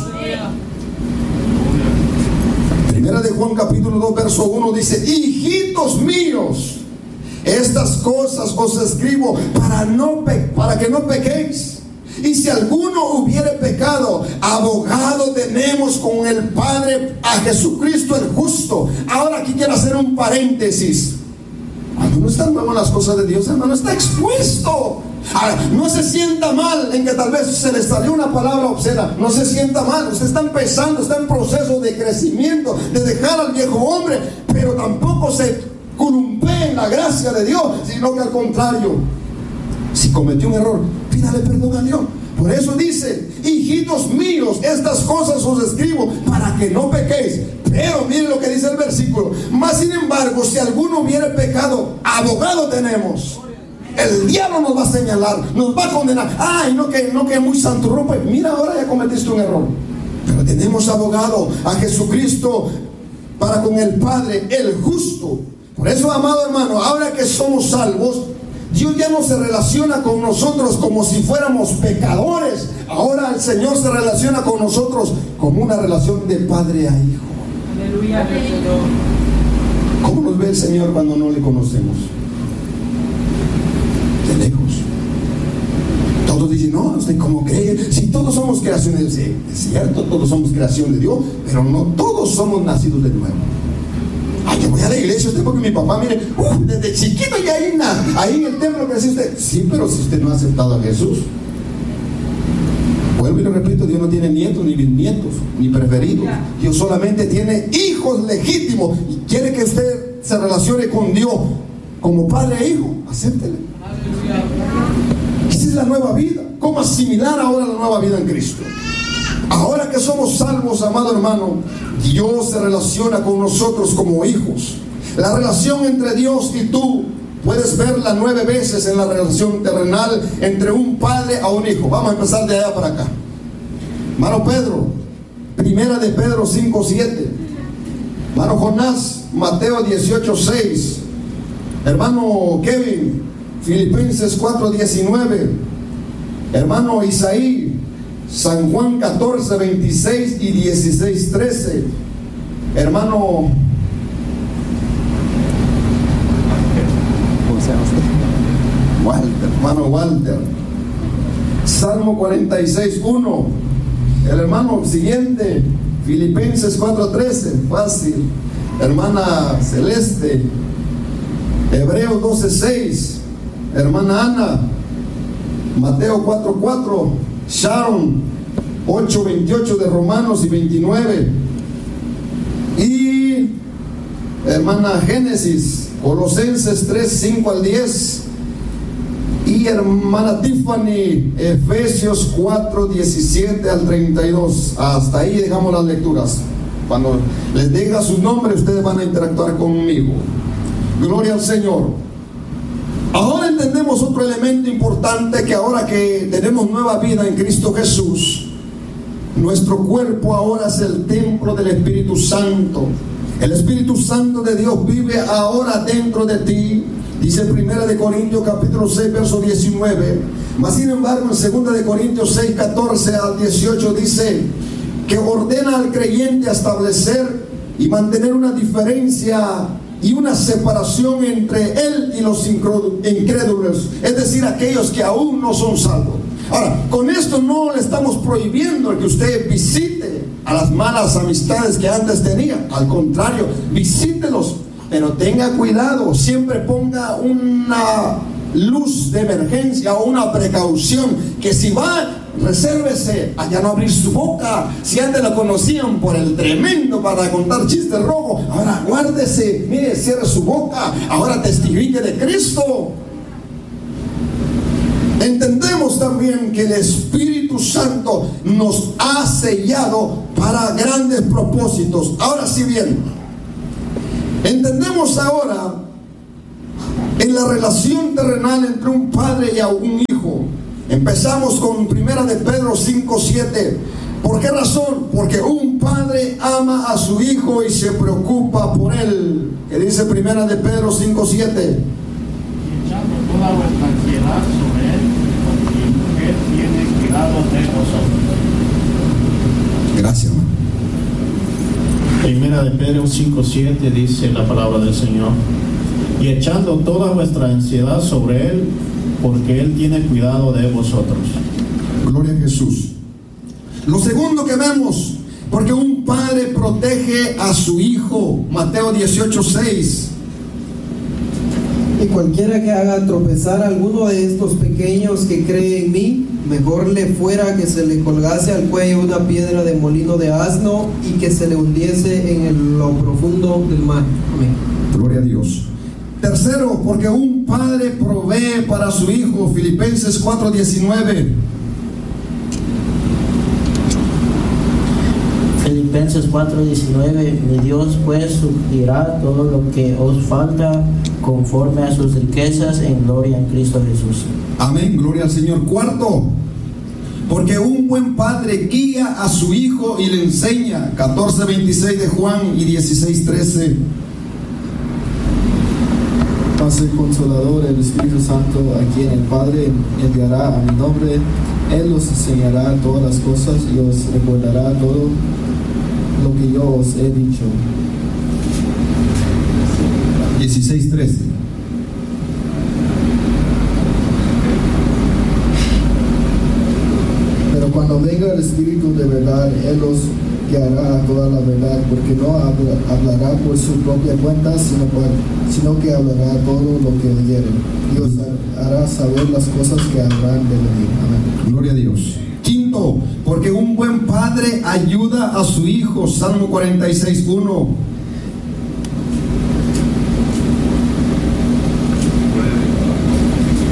Primera de Juan capítulo dos verso uno dice: hijitos míos, estas cosas os escribo para, no pe- para que no pequéis. Y si alguno hubiere pecado, abogado tenemos con el Padre, a Jesucristo el justo. Ahora aquí quiero hacer un paréntesis. Cuando uno está nuevo en las cosas de Dios, hermano, está expuesto. Ahora, no se sienta mal en que tal vez se le salió una palabra obscena. No se sienta mal. Usted está empezando, está en proceso de crecimiento, de dejar al viejo hombre, pero tampoco se columpee en la gracia de Dios, sino que al contrario, si cometió un error, pídale perdón a Dios. Por eso dice: hijitos míos, estas cosas os escribo para que no pequéis. Pero miren lo que dice el versículo: mas sin embargo, si alguno hubiere pecado, abogado tenemos. El diablo nos va a señalar, nos va a condenar. Ay, no que no que muy santurrón, pues mira, ahora ya cometiste un error. Pero tenemos abogado a Jesucristo para con el Padre, el justo. Por eso, amado hermano, ahora que somos salvos, Dios ya no se relaciona con nosotros como si fuéramos pecadores. Ahora el Señor se relaciona con nosotros como una relación de padre a hijo. Aleluya. ¿Cómo nos ve el Señor cuando no le conocemos? De lejos. Todos dicen: no, usted cómo cree, si todos somos creación de Dios. Sí, es cierto, todos somos creación de Dios, pero no todos somos nacidos de nuevo. Ay, yo voy a la iglesia, usted, porque mi papá, mire, uh, desde chiquito ya ahí, ahí en el templo creció usted. Sí, pero si usted no ha aceptado a Jesús. Vuelvo y le repito: Dios no tiene nietos, ni bisnietos, ni preferidos. Dios solamente tiene hijos legítimos, y quiere que usted se relacione con Dios como padre e hijo. Acéptele. Esa es la nueva vida. ¿Cómo asimilar ahora la nueva vida en Cristo? Ahora que somos salvos, amado hermano, Dios se relaciona con nosotros como hijos. La relación entre Dios y tú puedes verla nueve veces en la relación terrenal entre un padre a un hijo. Vamos a empezar de allá para acá. Hermano Pedro, primera de Pedro cinco siete. Hermano Jonás, Mateo dieciocho seis. Hermano Kevin, Filipenses cuatro diecinueve. Hermano Isaí, San Juan catorce veintiséis y dieciséis trece. Hermano Walter, hermano Walter, Salmo cuarenta y seis uno. El hermano siguiente, Filipenses cuatro trece, fácil. Hermana Celeste, Hebreos doce seis. Hermana Ana, Mateo cuatro cuatro. Sharon, ocho veintiocho de Romanos y veintinueve. Y hermana Génesis, Colosenses tres cinco al diez. Y hermana Tiffany, Efesios cuatro diecisiete al treinta y dos. Hasta ahí dejamos las lecturas. Cuando les diga su nombre, ustedes van a interactuar conmigo. Gloria al Señor. Ahora entendemos otro elemento importante, que ahora que tenemos nueva vida en Cristo Jesús, nuestro cuerpo ahora es el templo del Espíritu Santo. El Espíritu Santo de Dios vive ahora dentro de ti. Dice primera de Corintios capítulo seis verso diecinueve. Mas sin embargo en segunda de Corintios seis catorce al dieciocho dice que ordena al creyente a establecer y mantener una diferencia y una separación entre él y los incrédulos, es decir, aquellos que aún no son salvos. Ahora, con esto no le estamos prohibiendo que usted visite a las malas amistades que antes tenía. Al contrario, visítelos, pero tenga cuidado, siempre ponga una luz de emergencia o una precaución, que si va, resérvese a ya no abrir su boca. Si antes lo conocían por el tremendo para contar chistes rojos, ahora guárdese, mire, cierre su boca, ahora testifique de Cristo. Entendemos también que el Espíritu Santo nos ha sellado para grandes propósitos. Ahora sí bien, entendemos ahora en la relación terrenal entre un padre y un hijo. Empezamos con primera de Pedro cinco siete. ¿Por qué razón? Porque un padre ama a su hijo y se preocupa por él. ¿Qué dice primera de Pedro cinco siete? Echando toda vuestra ansiedad sobre él, porque él tiene cuidado de vosotros. Gracias, hermano. Primera de Pedro cinco siete dice la palabra del Señor: y echando toda vuestra ansiedad sobre él, porque él tiene cuidado de vosotros. Gloria a Jesús. Lo segundo que vemos, porque un padre protege a su hijo. Mateo dieciocho seis. Y cualquiera que haga tropezar a alguno de estos pequeños que cree en mí, mejor le fuera que se le colgase al cuello una piedra de molino de asno y que se le hundiese en el, lo profundo del mar. Amén. Gloria a Dios. Tercero, porque un padre provee para su hijo. Filipenses cuatro diecinueve. Filipenses cuatro diecinueve. Mi Dios pues suplirá todo lo que os falta conforme a sus riquezas en gloria en Cristo Jesús. Amén, gloria al Señor. Cuarto, porque un buen padre guía a su hijo y le enseña. catorce veintiséis de Juan y dieciséis trece. Mas el Consolador, el Espíritu Santo, a quien el Padre enviará a mi nombre, Él os enseñará todas las cosas y os recordará todo lo que yo os he dicho. dieciséis trece. Pero cuando venga el Espíritu de verdad, Él os guiará a toda la verdad, porque no habla, hablará por su propia cuenta, sino, por, sino que hablará todo lo que oyere, y os hará saber las cosas que habrán de venir. Amén. Gloria a Dios. Quinto, porque un buen padre ayuda a su hijo. Salmo cuarenta y seis uno.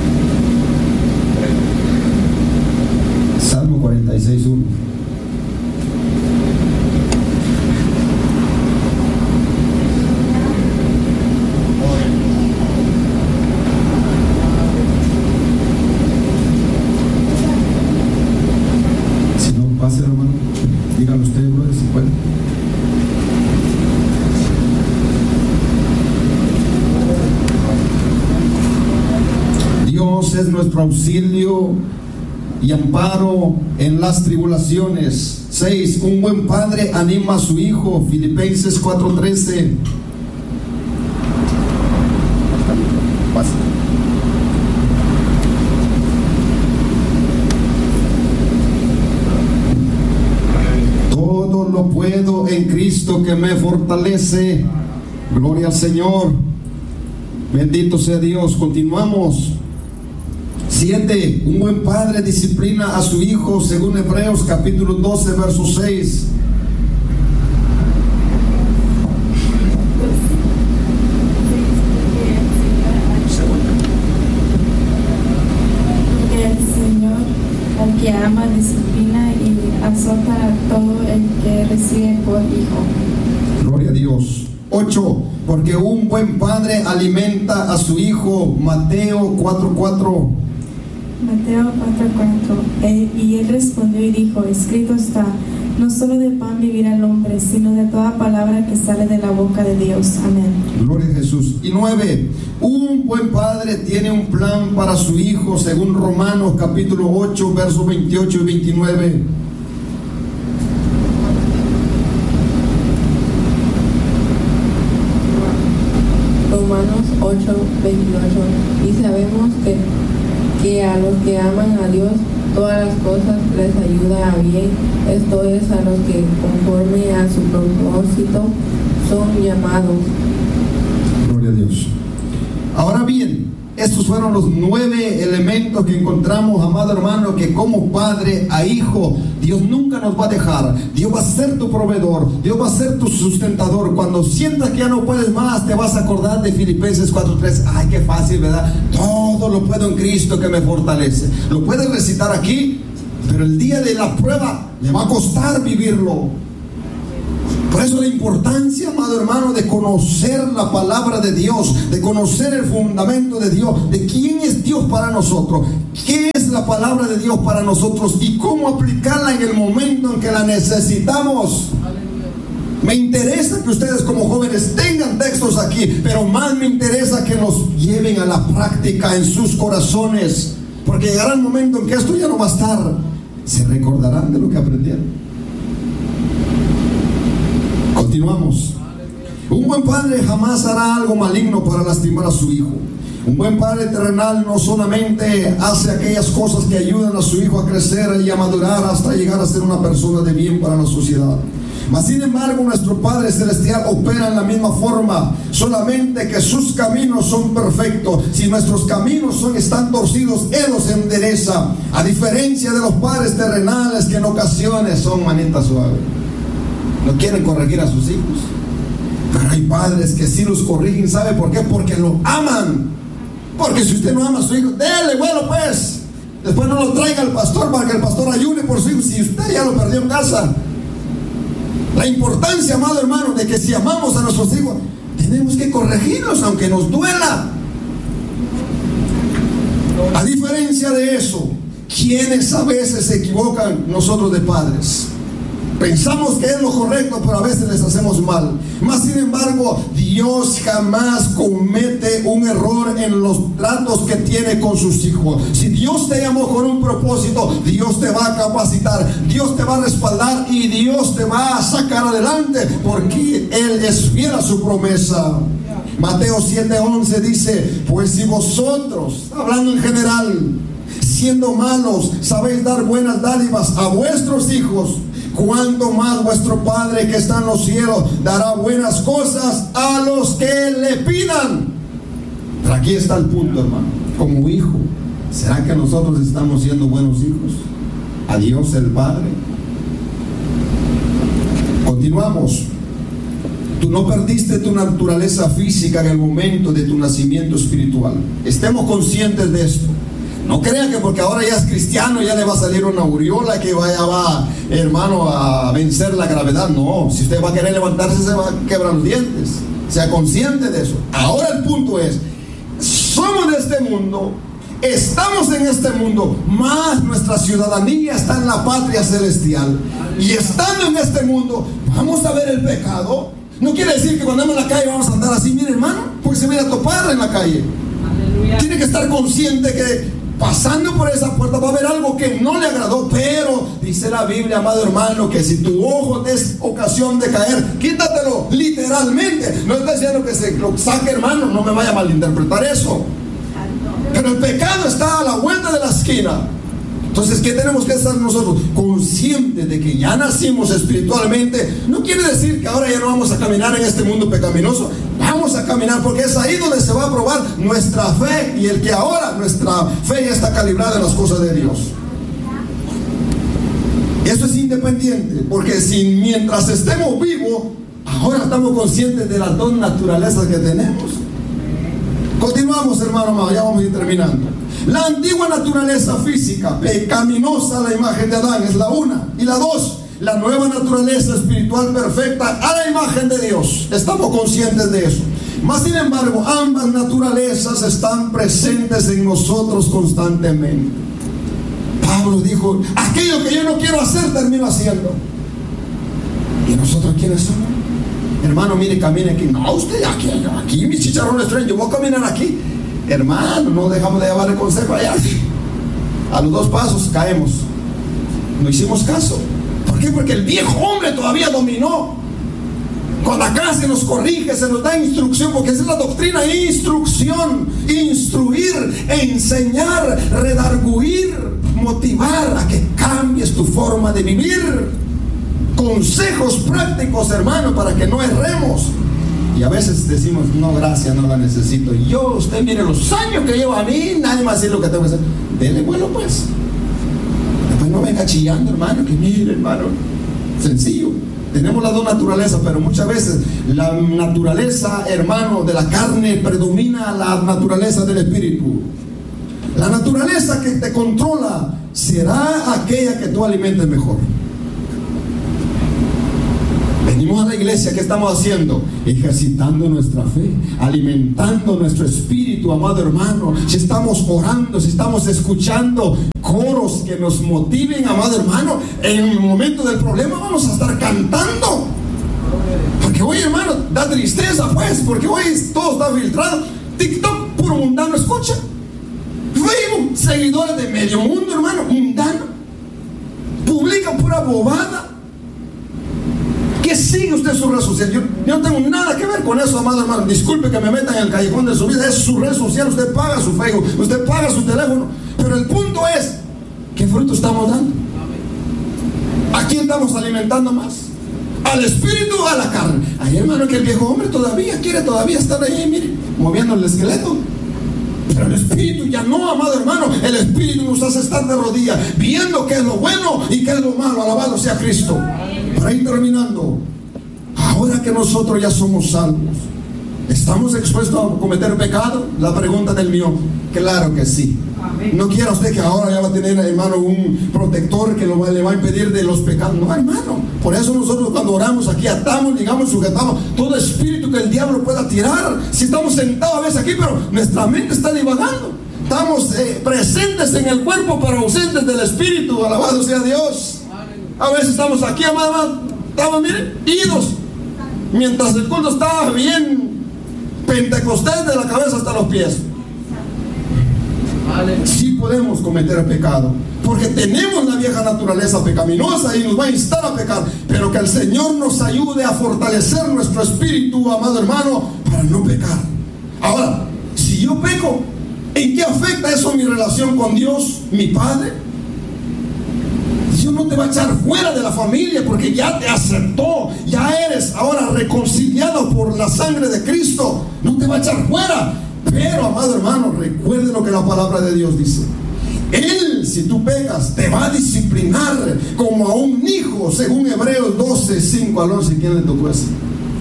Salmo cuarenta y seis uno. hermano. Dígalo usted, brother, si puede. Dios es nuestro auxilio y amparo en las tribulaciones. seis. Un buen padre anima a su hijo. Filipenses cuatro trece. Todo lo puedo en Cristo que me fortalece. Gloria al Señor. Bendito sea Dios. Continuamos. siete. Un buen padre disciplina a su hijo, según Hebreos capítulo doce, verso seis. Porque el Señor al que ama disciplina y azota a todo el que recibe por hijo. Gloria a Dios. ocho. Porque un buen padre alimenta a su hijo. Mateo cuatro cuatro. Mateo cuatro cuatro. Y él respondió y dijo: escrito está, no solo de pan vivirá el hombre, sino de toda palabra que sale de la boca de Dios. Amén. Gloria a Jesús. Y nueve. Un buen padre tiene un plan para su hijo, según Romanos capítulo ocho, versos veintiocho y veintinueve. Romanos ocho, veintiocho. Y sabemos que, que a los que aman a Dios, todas las cosas les ayuda a bien, esto es, a los que conforme a su propósito son llamados. Gloria a Dios. Ahora bien, estos fueron los nueve elementos que encontramos, amado hermano, que como padre a hijo, Dios nunca nos va a dejar. Dios va a ser tu proveedor, Dios va a ser tu sustentador. Cuando sientas que ya no puedes más, te vas a acordar de Filipenses cuatro tres. Ay, qué fácil, ¿verdad? Todo lo puedo en Cristo que me fortalece. Lo puedes recitar aquí, pero el día de la prueba le va a costar vivirlo. Por eso la importancia, amado hermano, de conocer la palabra de Dios, de conocer el fundamento de Dios, de quién es Dios para nosotros, qué es la palabra de Dios para nosotros y cómo aplicarla en el momento en que la necesitamos. Me interesa que ustedes como jóvenes tengan textos aquí, pero más me interesa que los lleven a la práctica en sus corazones, porque llegará el momento en que esto ya no va a estar. Se recordarán de lo que aprendieron. Continuamos. Un buen padre jamás hará algo maligno para lastimar a su hijo. Un buen padre terrenal no solamente hace aquellas cosas que ayudan a su hijo a crecer y a madurar hasta llegar a ser una persona de bien para la sociedad. Mas sin embargo, nuestro Padre Celestial opera en la misma forma, solamente que sus caminos son perfectos. Si nuestros caminos son, están torcidos, Él los endereza. A diferencia de los padres terrenales que en ocasiones son manitas suaves, no quieren corregir a sus hijos. Pero hay padres que sí los corrigen. ¿Sabe por qué? Porque lo aman. Porque si usted no ama a su hijo, dele, bueno pues, después no lo traiga al pastor para que el pastor ayune por su hijo, si usted ya lo perdió en casa. La importancia, amado hermano, de que si amamos a nuestros hijos, tenemos que corregirlos aunque nos duela. A diferencia de eso, quienes a veces se equivocan nosotros de padres, pensamos que es lo correcto, pero a veces les hacemos mal. Mas sin embargo, Dios jamás comete un error en los tratos que tiene con sus hijos. Si Dios te llamó con un propósito, Dios te va a capacitar, Dios te va a respaldar y Dios te va a sacar adelante, porque Él es fiel a su promesa. Mateo siete once dice: pues si vosotros, hablando en general, siendo malos, sabéis dar buenas dádivas a vuestros hijos, cuánto más vuestro Padre que está en los cielos dará buenas cosas a los que le pidan. Pero aquí está el punto, hermano. Como hijo, ¿será que nosotros estamos siendo buenos hijos a Dios el Padre? Continuamos. Tú no perdiste tu naturaleza física en el momento de tu nacimiento espiritual. Estemos conscientes de esto. No crea que porque ahora ya es cristiano ya le va a salir una aureola que vaya, va, hermano, a vencer la gravedad. No, si usted va a querer levantarse se va a quebrar los dientes. Sea consciente de eso. Ahora el punto es, somos de este mundo estamos en este mundo, más nuestra ciudadanía está en la patria celestial. Y estando en este mundo, vamos a ver el pecado. No quiere decir que cuando andamos en la calle vamos a andar así, mire hermano, porque se viene a topar en la calle. Aleluya. Tiene que estar consciente que pasando por esa puerta va a haber algo que no le agradó, pero dice la Biblia, amado hermano, que si tu ojo te es ocasión de caer, quítatelo, literalmente. No está diciendo que se lo saque, hermano, no me vaya a malinterpretar eso. Pero el pecado está a la vuelta de la esquina. Entonces, ¿qué tenemos que estar nosotros? Conscientes de que ya nacimos espiritualmente. No quiere decir que ahora ya no vamos a caminar en este mundo pecaminoso. Vamos a caminar porque es ahí donde se va a probar nuestra fe. Y el que ahora nuestra fe ya está calibrada en las cosas de Dios. Eso es independiente. Porque si mientras estemos vivos, ahora estamos conscientes de las dos naturalezas que tenemos. Continuamos, hermano, ya vamos a ir terminando. La antigua naturaleza física, pecaminosa a la imagen de Adán, es la una. Y la dos, la nueva naturaleza espiritual perfecta a la imagen de Dios. Estamos conscientes de eso. Mas sin embargo, ambas naturalezas están presentes en nosotros constantemente. Pablo dijo, aquello que yo no quiero hacer, termino haciendo. ¿Y nosotros quiénes somos? Hermano, mire, camine aquí. No, usted aquí, aquí, mis chicharrones traen, yo voy a caminar aquí. Hermano, no dejamos de llevar el consejo allá. A los dos pasos caemos. No hicimos caso. ¿Por qué? Porque el viejo hombre todavía dominó. Cuando acá se nos corrige, se nos da instrucción, porque esa es la doctrina, instrucción, instruir, enseñar, redarguir, motivar a que cambies tu forma de vivir. Consejos prácticos, hermano, para que no erremos. Y a veces decimos, no, gracias, no la necesito. Yo, usted mire los años que llevo a mí, nadie me va a decir lo que tengo que hacer. Dele vuelo, pues. Después no venga chillando, hermano, que mire, hermano. Sencillo. Tenemos las dos naturalezas, pero muchas veces la naturaleza, hermano, de la carne predomina a la naturaleza del espíritu. La naturaleza que te controla será aquella que tú alimentes mejor. Venimos a la iglesia, ¿qué estamos haciendo? Ejercitando nuestra fe, alimentando nuestro espíritu, amado hermano. Si estamos orando, si estamos escuchando coros que nos motiven, amado hermano, en el momento del problema vamos a estar cantando. Porque hoy, hermano, da tristeza, pues, porque hoy todo está filtrado. TikTok, puro mundano escucha. Facebook, seguidores de medio mundo, hermano, mundano. Publica pura bobada. ¿Qué sigue usted su red social? Yo, yo no tengo nada que ver con eso, amado hermano. Disculpe que me meta en el callejón de su vida. Es su red social, usted paga su Facebook, usted paga su teléfono. Pero el punto es, ¿qué fruto estamos dando? ¿A quién estamos alimentando más? ¿Al espíritu o a la carne? Ay, hermano, que el viejo hombre todavía quiere todavía estar ahí, mire, moviendo el esqueleto. Pero el espíritu ya no, amado hermano. El espíritu nos hace estar de rodillas, viendo qué es lo bueno y qué es lo malo. Alabado sea Cristo. Para ir terminando, ahora que nosotros ya somos salvos, ¿estamos expuestos a cometer pecado? La pregunta del mío, claro que sí. No quiera usted que ahora ya va a tener, hermano, un protector que lo, le va a impedir de los pecados. No, hermano. Por eso nosotros cuando oramos aquí atamos, digamos, sujetamos todo espíritu que el diablo pueda tirar. Si estamos sentados a veces aquí, pero nuestra mente está divagando. Estamos eh, presentes en el cuerpo, pero ausentes del espíritu. Alabado sea Dios. A veces estamos aquí, amado, estamos, miren, idos. Mientras el culto estaba bien pentecostés de la cabeza hasta los pies. Sí podemos cometer pecado, porque tenemos la vieja naturaleza pecaminosa y nos va a instar a pecar, pero que el Señor nos ayude a fortalecer nuestro espíritu, amado hermano, para no pecar. Ahora, si yo peco, ¿en qué afecta eso mi relación con Dios, mi Padre? Dios no te va a echar fuera de la familia porque ya te aceptó, ya eres ahora reconciliado por la sangre de Cristo. No te va a echar fuera. Pero, amado hermano, recuerde lo que la palabra de Dios dice. Él, si tú pecas, te va a disciplinar como a un hijo, según Hebreos doce, cinco al once. ¿Quién le tocó eso?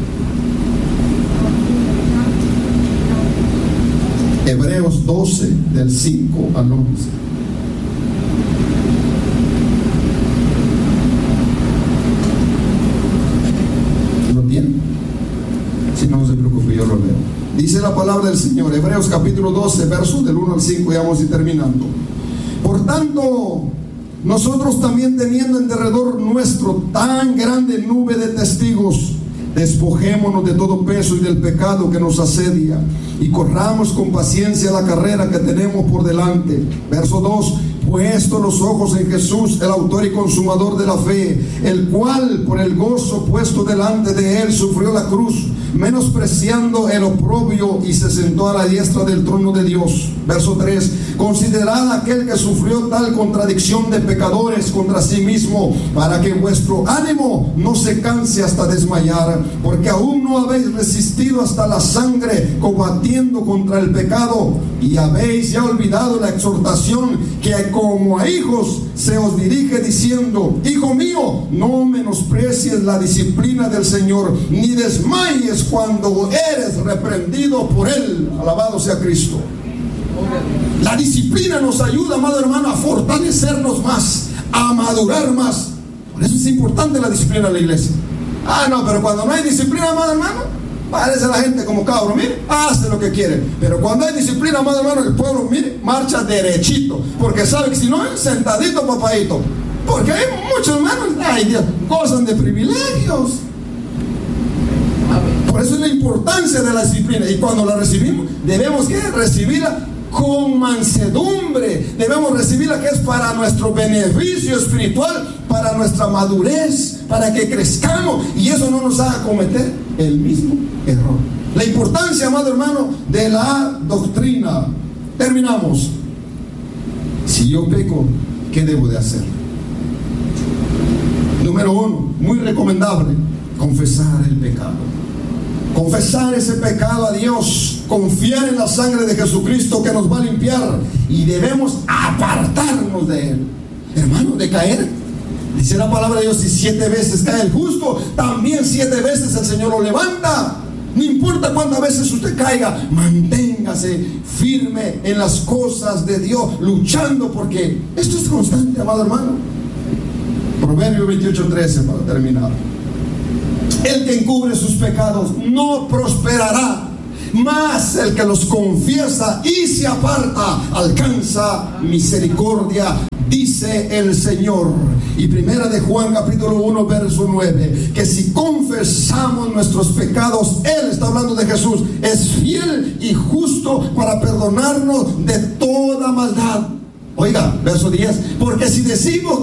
Hebreos doce, del cinco al once. Si no se preocupe, yo lo leo. Dice la palabra del Señor. Hebreos capítulo doce, versos del uno al cinco, y vamos a ir terminando. Por tanto, nosotros también, teniendo en derredor nuestro tan grande nube de testigos, despojémonos de todo peso y del pecado que nos asedia, y corramos con paciencia la carrera que tenemos por delante. Verso dos: puesto los ojos en Jesús, el autor y consumador de la fe, el cual por el gozo puesto delante de él sufrió la cruz, menospreciando el oprobio, y se sentó a la diestra del trono de Dios. Verso tres: considerad aquel que sufrió tal contradicción de pecadores contra sí mismo, para que vuestro ánimo no se canse hasta desmayar, porque aún no habéis resistido hasta la sangre, combatiendo contra el pecado, y habéis ya olvidado la exhortación que como a hijos se os dirige, diciendo: hijo mío, no menosprecies la disciplina del Señor, ni desmayes cuando eres reprendido por él. Alabado sea Cristo. La disciplina nos ayuda, amado hermano, a fortalecernos más, a madurar más. Por eso es importante la disciplina en la iglesia. Ah, no, pero cuando no hay disciplina, amado hermano, parece la gente como cabro, mire, hace lo que quiere. Pero cuando hay disciplina, amado hermano, el pueblo, mire, marcha derechito, porque sabe que si no, sentadito, papadito. Porque hay muchos hermanos, ay Dios, gozan de privilegios. Por eso es la importancia de la disciplina. Y cuando la recibimos, debemos ¿qué? recibirla con mansedumbre. Debemos recibirla, que es para nuestro beneficio espiritual, para nuestra madurez, para que crezcamos y eso no nos haga cometer el mismo error. La importancia, amado hermano, de la doctrina. Terminamos. Si yo peco, ¿qué debo de hacer? Número uno, muy recomendable, confesar el pecado. Confesar ese pecado a Dios, confiar en la sangre de Jesucristo que nos va a limpiar, y debemos apartarnos de él. Hermano, de caer, dice la palabra de Dios, si siete veces cae el justo, también siete veces el Señor lo levanta. No importa cuántas veces usted caiga, manténgase firme en las cosas de Dios, luchando, porque esto es constante, amado hermano. Proverbio veintiocho, trece, para terminar. El que encubre sus pecados no prosperará, mas el que los confiesa y se aparta alcanza misericordia, dice el Señor. Y primera de Juan capítulo uno, verso nueve, que si confesamos nuestros pecados, Él, está hablando de Jesús, es fiel y justo para perdonarnos de toda maldad. Oiga, verso diez, porque si decimos